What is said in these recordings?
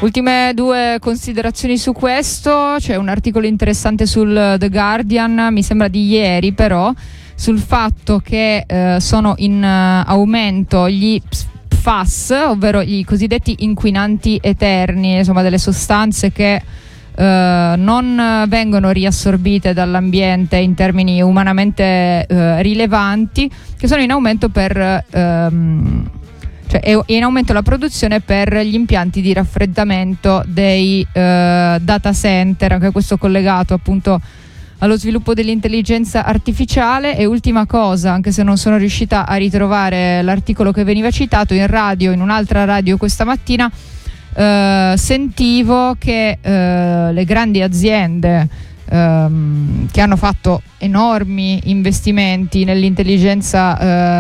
Ultime due considerazioni su questo. C'è un articolo interessante sul The Guardian, mi sembra di ieri però, sul fatto che sono in aumento gli PFAS, ovvero i cosiddetti inquinanti eterni, insomma delle sostanze che non vengono riassorbite dall'ambiente in termini umanamente rilevanti, che sono in aumento cioè è in aumento la produzione per gli impianti di raffreddamento dei data center, anche questo collegato appunto allo sviluppo dell'intelligenza artificiale. E ultima cosa, anche se non sono riuscita a ritrovare l'articolo che veniva citato, in radio, in un'altra radio questa mattina, sentivo che le grandi aziende che hanno fatto enormi investimenti nell'intelligenza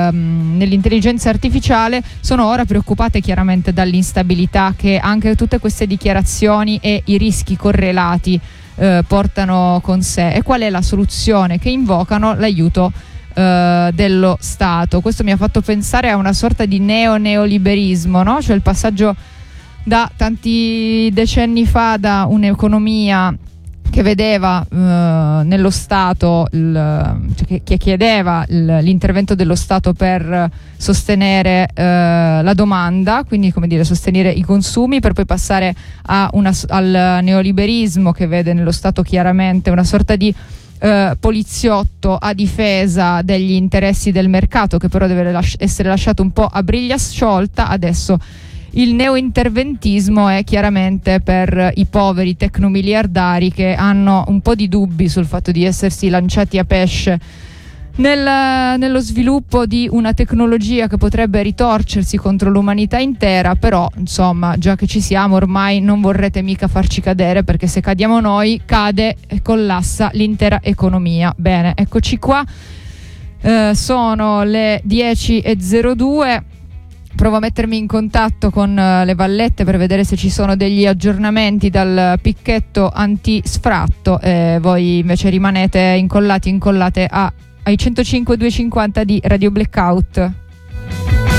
artificiale sono ora preoccupate chiaramente dall'instabilità che anche tutte queste dichiarazioni e i rischi correlati portano con sé. E qual è la soluzione? Che invocano l'aiuto dello Stato. Questo mi ha fatto pensare a una sorta di neoliberismo, no? Cioè il passaggio da tanti decenni fa da un'economia che vedeva nello Stato, che chiedeva l'intervento dello Stato per sostenere la domanda, quindi come dire sostenere i consumi, per poi passare al neoliberismo che vede nello Stato chiaramente una sorta di poliziotto a difesa degli interessi del mercato, che però deve essere lasciato un po' a briglia sciolta. Adesso il neointerventismo è chiaramente per i poveri tecnomiliardari che hanno un po' di dubbi sul fatto di essersi lanciati a pesce nello sviluppo di una tecnologia che potrebbe ritorcersi contro l'umanità intera. Però insomma, già che ci siamo ormai non vorrete mica farci cadere, perché se cadiamo noi cade e collassa l'intera economia. Bene, eccoci qua, sono le 10:02. Provo a mettermi in contatto con le Vallette per vedere se ci sono degli aggiornamenti dal picchetto antisfratto, e voi invece rimanete incollate ai 105 250 di Radio Blackout.